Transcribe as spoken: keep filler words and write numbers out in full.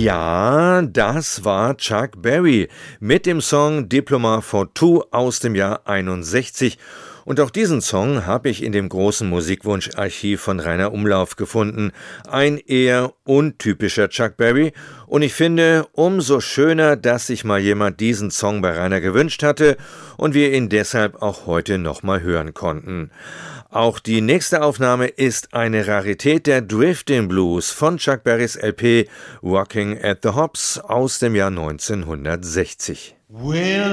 Ja, das war Chuck Berry mit dem Song Diploma for Two aus dem Jahr einundsechzig. Und auch diesen Song habe ich in dem großen Musikwunscharchiv von Rainer Umlauf gefunden. Ein eher untypischer Chuck Berry. Und ich finde, umso schöner, dass sich mal jemand diesen Song bei Rainer gewünscht hatte und wir ihn deshalb auch heute nochmal hören konnten. Auch die nächste Aufnahme ist eine Rarität, der Drifting Blues von Chuck Berrys L P Walking at the Hops aus dem Jahr neunzehnhundertsechzig. Well,